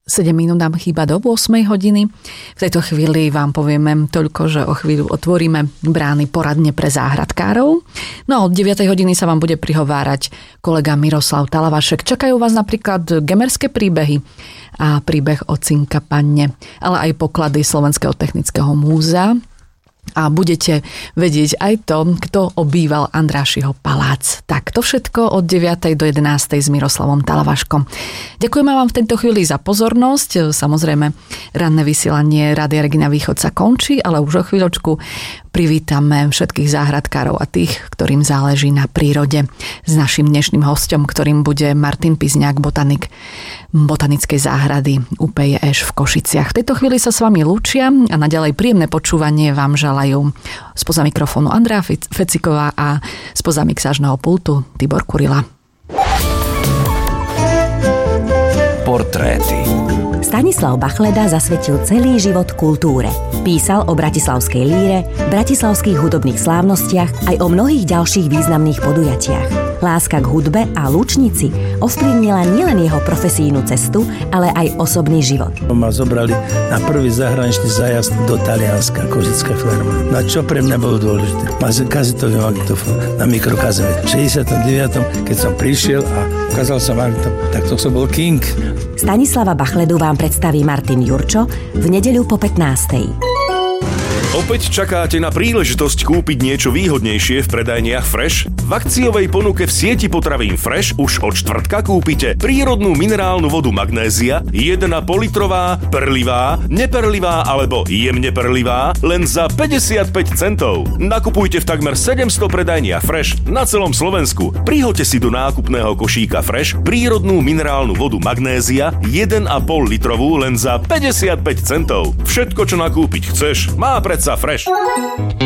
7 minút nám chýba do 8 hodiny. V tejto chvíli vám povieme toľko, že o chvíľu otvoríme brány poradne pre záhradkárov. No a od 9 hodiny sa vám bude prihovárať kolega Miroslav Talavašek. Čakajú vás napríklad gemerské príbehy a príbeh o Cinka Panne, ale aj poklady Slovenského technického múzea. A budete vedieť aj to, kto obýval Andrášiho palác. Tak to všetko od 9. do 11. s Miroslavom Talavaškom. Ďakujeme vám v tejto chvíli za pozornosť. Samozrejme, ranné vysielanie Rádia Regina Východ sa končí, ale už o chvíľočku privítame všetkých záhradkárov a tých, ktorým záleží na prírode. S našim dnešným hosťom, ktorým bude Martin Pizňák, botanik Botanickej záhrady UPJŠ v Košiciach. V tejto chvíli sa s vami lúčia a naďalej príjemné počúvanie vám želajú spoza mikrofónu Andrea Feciková a spoza mixážneho pultu Tibor Kurila. Portréty. Stanislav Bachleda zasvetil celý život kultúre. Písal o bratislavskej líre, bratislavských hudobných slávnostiach aj o mnohých ďalších významných podujatiach. Láska k hudbe a lučnici ovplyvnila nielen jeho profesijnú cestu, ale aj osobný život. Ma zobrali na prvý zahraničný zájazd do Talianska, Kožická farma. Na čo pre mňa bolo dôležité? Mal som kazetový magnetofón na mikrokazete. V 69. keď som prišiel a ukázal som magnetofón, tak to som bol king. Stanislava Bachledu vám predstaví Martin Jurčo v nedeľu po 15. Opäť čakáte na príležitosť kúpiť niečo výhodnejšie v predajniach Fresh? V akciovej ponuke v sieti potravín Fresh už od štvrtka kúpite prírodnú minerálnu vodu Magnézia 1,5 litrová, perlivá, neperlivá alebo jemne perlivá len za 55 centov. Nakupujte v takmer 700 predajniach Fresh na celom Slovensku. Prihoďte si do nákupného košíka Fresh prírodnú minerálnu vodu Magnézia 1,5 litrovú len za 55 centov. Všetko, čo nakúpiť chceš, má predsa Fresh.